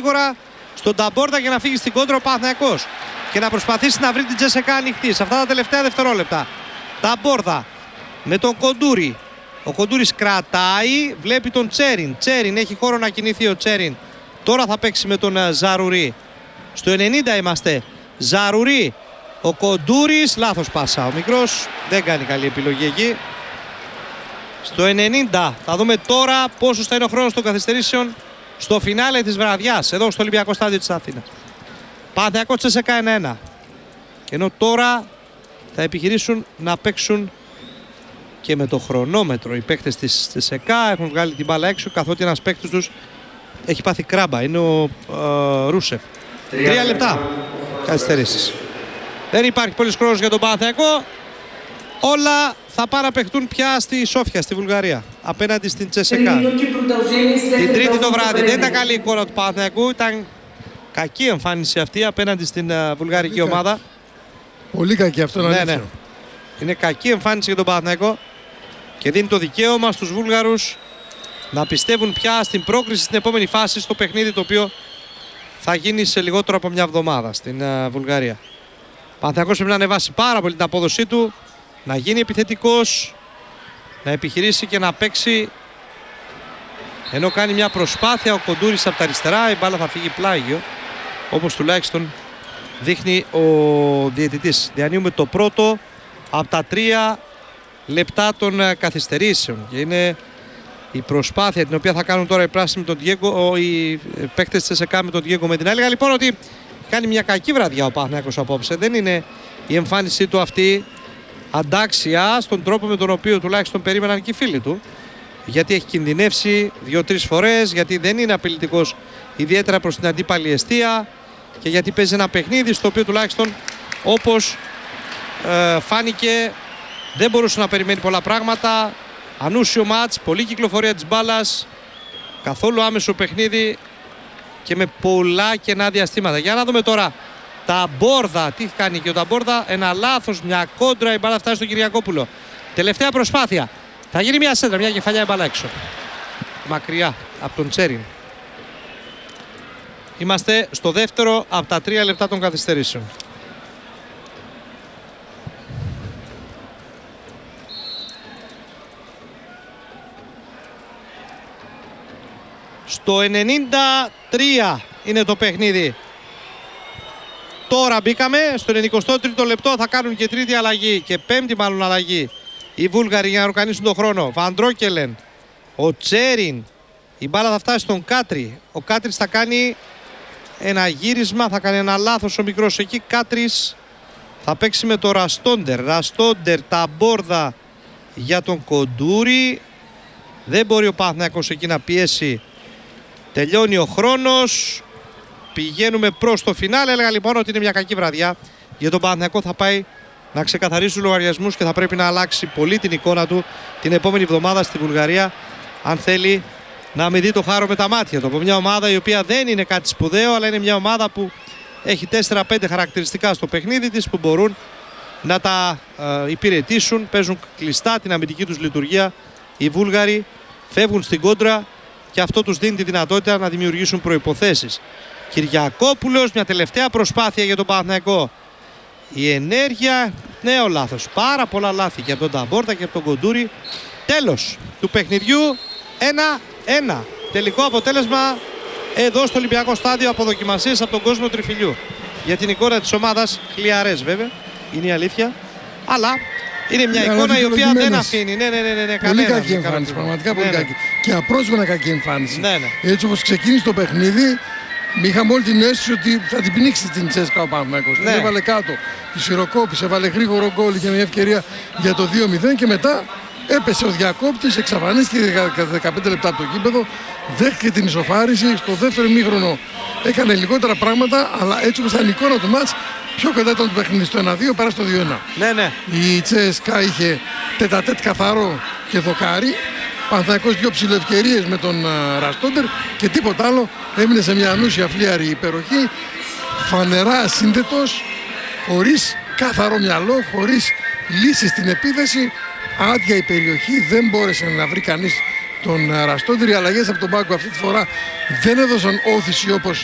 γρήγορα στον Ταμπόρδα για να φύγει στην κόντρα ο Παναθηναϊκός και να προσπαθήσει να βρει την Τζεσεκά ανοιχτή σε αυτά τα τελευταία δευτερόλεπτα. Ταμπόρδα με τον Κοντούρη. Ο Κοντούρης κρατάει, βλέπει τον Τσέριν. Τσέριν, έχει χώρο να κινηθεί ο Τσέριν. Τώρα θα παίξει με τον Ζαρουρί. Στο 90 είμαστε. Ζαρουρί. Ο Κοντούρης, λάθος πάσα. Ο μικρός δεν κάνει καλή επιλογή εκεί. Στο 90 θα δούμε τώρα πόσος θα είναι ο χρόνος των καθυστερήσεων στο φινάλε της βραδιάς, εδώ στο Ολυμπιακό Στάδιο της Αθήνας. Παναθηναϊκός Τσεσεκά 1-1. Ενώ τώρα θα επιχειρήσουν να παίξουν και με το χρονόμετρο. Οι παίκτες της Τσεσεκά έχουν βγάλει την μπάλα έξω, καθότι ένας παίκτης τους έχει πάθει κράμπα. Είναι ο Ρούσεφ. 3 λεπτά καθυστερήσεις. Δεν υπάρχει πολύς χρόνος για τον Παναθηναϊκό. Όλα θα πάνε να παιχτούν πια στη Σόφια, στη Βουλγαρία, απέναντι στην Τσεσεκά. Την Τρίτη το βράδυ δεν ήταν καλή εικόνα του Παναθηναϊκού. Ήταν κακή εμφάνιση αυτή απέναντι στην βουλγαρική ομάδα. Πολύ κακή αυτό να ναι. Είναι κακή εμφάνιση για τον Παναθηναϊκό και δίνει το δικαίωμα στους Βούλγαρους να πιστεύουν πια στην πρόκριση στην επόμενη φάση, στο παιχνίδι το οποίο θα γίνει σε λιγότερο από μια εβδομάδα στην Βουλγαρία. Ο Παναθηναϊκός πρέπει να ανεβάσει πάρα πολύ την απόδοσή του, να γίνει επιθετικός, να επιχειρήσει και να παίξει, ενώ κάνει μια προσπάθεια ο Κοντούρης από τα αριστερά. Η μπάλα θα φύγει πλάγιο, όπως τουλάχιστον δείχνει ο διαιτητής. Διανύουμε το πρώτο από τα 3 λεπτά των καθυστερήσεων και είναι η προσπάθεια την οποία θα κάνουν τώρα οι πράσινοι με τον Διέγκο, οι παίκτες της ΕΣΕΚΑ με τον Διέγκο με την. Έλεγα λοιπόν ότι κάνει μια κακή βραδιά ο Παναθηναϊκός απόψε. Δεν είναι η εμφάνισή του αυτή αντάξια στον τρόπο με τον οποίο τουλάχιστον περίμεναν και οι φίλοι του, γιατί έχει κινδυνεύσει 2-3 φορές, γιατί δεν είναι απειλητικός ιδιαίτερα προς την αντίπαλη εστία και γιατί παίζει ένα παιχνίδι στο οποίο τουλάχιστον όπως φάνηκε δεν μπορούσε να περιμένει πολλά πράγματα. Ανούσιο μάτς, πολλή κυκλοφορία της μπάλας, καθόλου άμεσο παιχνίδι και με πολλά κενά διαστήματα. Για να δούμε τώρα Ταμπόρδα, τι κάνει και ο Ταμπόρδα, ένα λάθος, μια κόντρα, η μπάλα φτάσει στον Κυριακόπουλο. Τελευταία προσπάθεια, θα γίνει μια σέντρα, μια κεφαλιά, η μπάλα έξω. Μακριά από τον Τσέριν. Είμαστε στο δεύτερο από τα 3 λεπτά των καθυστερήσεων. Στο 93 είναι το παιχνίδι. Τώρα μπήκαμε στο 93ο λεπτό, θα κάνουν και τρίτη αλλαγή και πέμπτη μάλλον αλλαγή οι Βούλγαροι για να οργανίσουν τον χρόνο. Βαντρόκελεν, ο Τσέριν, η μπάλα θα φτάσει στον Κάτρι. Ο Κάτρις θα κάνει ένα γύρισμα, θα κάνει ένα λάθος ο μικρός εκεί. Κάτρις θα παίξει με το Ραστόντερ. Ραστόντερ, Ταμπόρδα για τον Κοντούρη. Δεν μπορεί ο Παναθηναϊκός εκεί να πιέσει. Τελειώνει ο χρόνος. Πηγαίνουμε προς το φινάλε. Έλεγα λοιπόν ότι είναι μια κακή βραδιά για τον Παναθηναϊκό. Θα πάει να ξεκαθαρίσει τους λογαριασμούς και θα πρέπει να αλλάξει πολύ την εικόνα του την επόμενη εβδομάδα στη Βουλγαρία, αν θέλει να μην δει το χάρο με τα μάτια του από μια ομάδα η οποία δεν είναι κάτι σπουδαίο, αλλά είναι μια ομάδα που έχει 4-5 χαρακτηριστικά στο παιχνίδι της που μπορούν να τα υπηρετήσουν. Παίζουν κλειστά την αμυντική τους λειτουργία οι Βούλγαροι, φεύγουν στην κόντρα και αυτό τους δίνει τη δυνατότητα να δημιουργήσουν προϋποθέσεις. Κυριακόπουλος, μια τελευταία προσπάθεια για τον Παναθηναϊκό. Η ενέργεια, νέο λάθος. Πάρα πολλά λάθη και από τον Ταμπόρτα και από τον Κοντούρη. Τέλος του παιχνιδιού, 1-1. Τελικό αποτέλεσμα εδώ στο Ολυμπιακό Στάδιο, αποδοκιμασίες από τον κόσμο τριφυλιού. Για την εικόνα της ομάδας, χλιαρές βέβαια, είναι η αλήθεια. Αλλά είναι μια εικόνα η οποία δεν αφήνει. Ναι, πολύ κακή εμφάνιση, πραγματικά πολύ κακή. Και απρόσμενα κακή εμφάνιση. Έτσι όπως ξεκίνησε το παιχνίδι, είχαμε όλη την αίσθηση ότι θα την πνίξει την Τσέσκα ο Παναθηναϊκός. Την έβαλε κάτω, τη σιροκόπησε, έβαλε γρήγορο γκολ για μια ευκαιρία για το 2-0 και μετά έπεσε ο διακόπτης, εξαφανίστηκε 15 λεπτά από το γήπεδο, δέχτηκε την ισοφάριση. Στο δεύτερο ημίχρονο έκανε λιγότερα πράγματα, αλλά έτσι όπως ήταν η εικόνα του μάτς, πιο κοντά ήταν το παιχνίδι. Στο 1-2 πέρασε στο 2-1. Ναι. Η Τσέσκα είχε τετατέτ καθαρό και δοκάρι. Παναθηναϊκός δύο ψηλοευκαιρίες με τον Ραστόντερ και τίποτα άλλο. Έμεινε σε μια ανούσια φλίαρη υπεροχή, φανερά ασύνδετος, χωρίς καθαρό μυαλό, χωρίς λύση στην επίθεση. Άδεια η περιοχή, δεν μπόρεσε να βρει κανείς τον Ραστόντερ. Οι αλλαγές από τον πάγκο αυτή τη φορά δεν έδωσαν όθηση όπως